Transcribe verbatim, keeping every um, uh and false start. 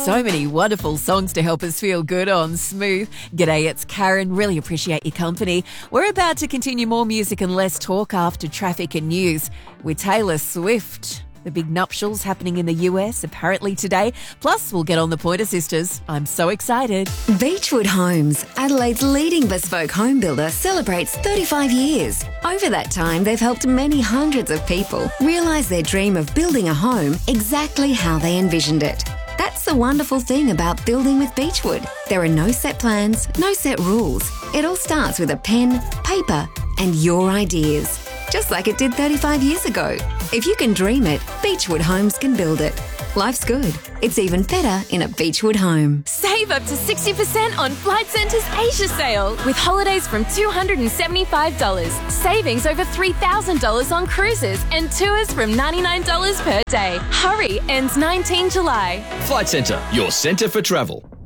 So many wonderful songs to help us feel good on Smooth. G'day, it's Karen. Really appreciate your company. We're about to continue more music and less talk after traffic and news with Taylor Swift. The big nuptials happening in the U S apparently today. Plus, we'll get on the Pointer Sisters. I'm so excited. Beechwood Homes, Adelaide's leading bespoke home builder, celebrates thirty-five years. Over that time, they've helped many hundreds of people realise their dream of building a home exactly how they envisioned it. That's the wonderful thing about building with Beechwood. There are no set plans, no set rules. It all starts with a pen, paper, and your ideas. Just like it did thirty-five years ago. If you can dream it, Beechwood Homes can build it. Life's good. It's even better in a Beechwood home. Save up to sixty percent on Flight Centre's Asia sale with holidays from two hundred seventy-five dollars, savings over three thousand dollars on cruises and tours from ninety-nine dollars per day. Hurry, ends nineteenth of July. Flight Centre, your centre for travel.